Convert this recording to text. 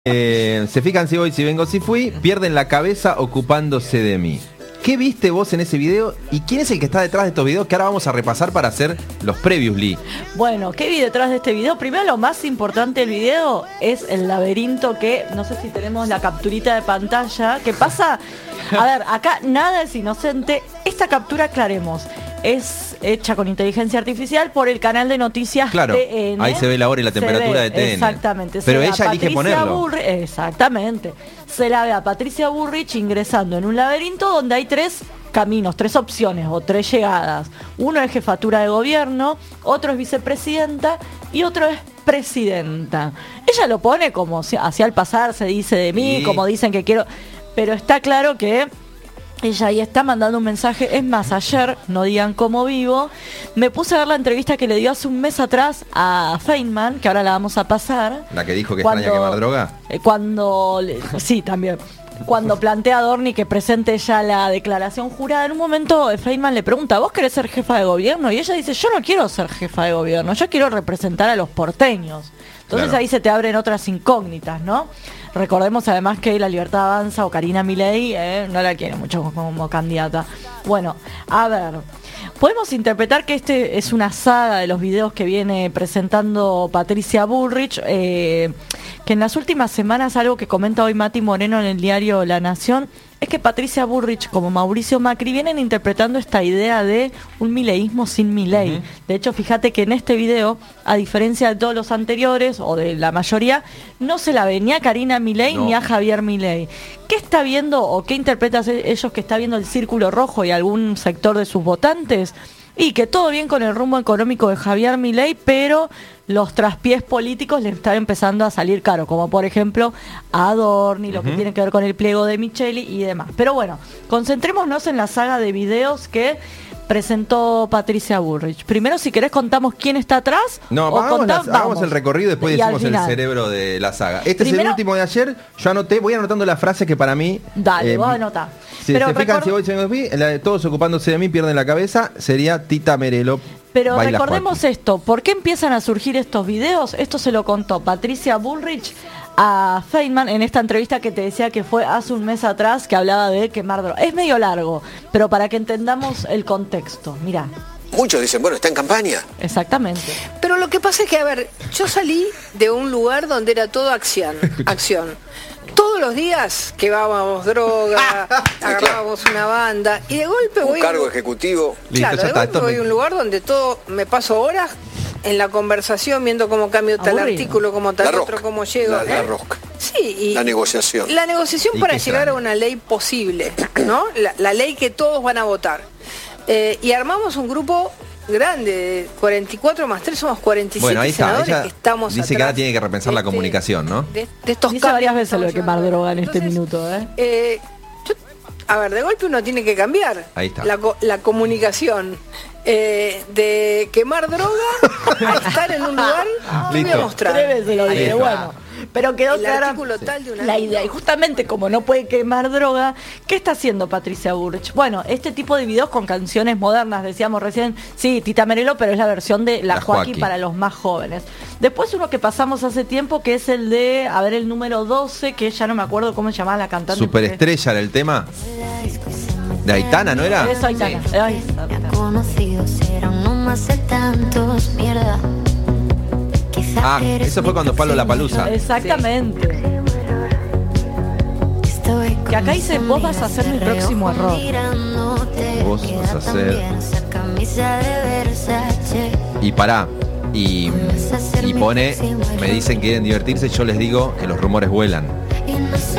Se fijan si voy, si vengo, si fui, pierden la cabeza ocupándose de mí. ¿Qué viste vos en ese video? ¿Y quién es el que está detrás de estos videos que ahora vamos a repasar para hacer los previously? Bueno, ¿qué vi detrás de este video? Primero, lo más importante del video es el laberinto que, no sé si tenemos la capturita de pantalla, que pasa... A ver, acá nada es inocente. Esta captura, aclaremos, es hecha con inteligencia artificial por el canal de noticias Claro, TN. ahí se ve la hora y la temperatura de TN. Exactamente. Pero ella elige ponerlo. Exactamente. Se la ve a Patricia Bullrich ingresando en un laberinto donde hay tres caminos, tres opciones o tres llegadas. Uno es jefatura de gobierno, otro es vicepresidenta y otro es presidenta. Ella lo pone como hacia al pasar se dice de mí, sí, como dicen que quiero... Pero está claro que ella ahí está mandando un mensaje. Es más, ayer, no digan cómo vivo, me puse a ver la entrevista que le dio hace un mes atrás a Feynman, que ahora la vamos a pasar. ¿La que dijo que extraña quemar droga? Sí, también. Cuando plantea a Dorni que presente ya la declaración jurada, en un momento Feynman le pregunta, ¿vos querés ser jefa de gobierno? Y ella dice, yo no quiero ser jefa de gobierno, yo quiero representar a los porteños. Entonces claro, ahí se te abren otras incógnitas, ¿no? Recordemos además que La Libertad Avanza o Karina Milei no la quiere mucho como candidata. Bueno, a ver, podemos interpretar que este es una saga de los videos que viene presentando Patricia Bullrich, que en las últimas semanas, algo que comenta hoy Mati Moreno en el diario La Nación, es que Patricia Bullrich como Mauricio Macri vienen interpretando esta idea de un mileísmo sin Milei. Uh-huh. De hecho, fíjate que en este video, a diferencia de todos los anteriores, o de la mayoría, no se la ve ni a Karina Milei ni a Javier Milei. ¿Qué está viendo o qué interpretan ellos que está viendo el Círculo Rojo y algún sector de sus votantes? Y que todo bien con el rumbo económico de Javier Milei, pero los traspiés políticos le están empezando a salir caro, como por ejemplo a Adorni, lo que tiene que ver con el pliego de Micheli y demás. Pero bueno, concentrémonos en la saga de videos que presentó Patricia Bullrich. Primero, si querés, contamos quién está atrás. No, hagamos el recorrido y después decimos el cerebro de la saga. Este primero, es el último de ayer. Yo anoté, voy anotando las frases que para mí... Dale, vos anotá. Si se fijan, si voy, si vi, todos ocupándose de mí, pierden la cabeza, sería Tita Merelo. Pero recordemos esto, ¿por qué empiezan a surgir estos videos? Esto se lo contó Patricia Bullrich a Feynman en esta entrevista que te decía que fue hace un mes atrás, que hablaba de quemar droga. Es medio largo, pero para que entendamos el contexto, mirá. Muchos dicen, bueno, está en campaña. Exactamente. Pero lo que pasa es que, a ver, yo salí de un lugar donde era todo acción. Todos los días quemábamos droga, agarrábamos una banda y de golpe voy... Un cargo ejecutivo. Claro, de golpe voy a un lugar donde todo me paso horas en la conversación, viendo cómo cambio tal artículo, cómo tal otro, cómo llego. La rosca. Sí, y la negociación. La negociación para llegar a una ley posible, ¿no? La ley que todos van a votar. Y armamos un grupo grande, de 44 más 3, somos 47 bueno, ahí está, senadores que estamos dice que ahora tiene que repensar la comunicación, ¿no? De estos dice varias veces lo de quemar droga en este minuto, a ver, de golpe uno tiene que cambiar. Ahí está. La comunicación. De quemar droga a estar en un lugar que voy a mostrar. 3 veces lo dije, bueno. Pero quedó clara la idea. Y justamente como no puede quemar droga, ¿qué está haciendo Patricia Bullrich? Bueno, este tipo de videos con canciones modernas, decíamos recién, sí, Tita Merelo, pero es la versión de la Joaquí para los más jóvenes. Después uno que pasamos hace tiempo, que es el de, a ver, el número 12, que ya no me acuerdo cómo se llamaba la cantante. Superestrella era el tema. De Aitana, ¿no era? Eso, Aitana. Sí. Conocidos eran no más de tantos, mierda. Eso fue cuando Pablo La Palusa. Exactamente. Que acá dice, vos vas a ser mi próximo error. Vos vas a ser... Y pará. Y pone, me dicen que quieren divertirse, yo les digo que los rumores vuelan.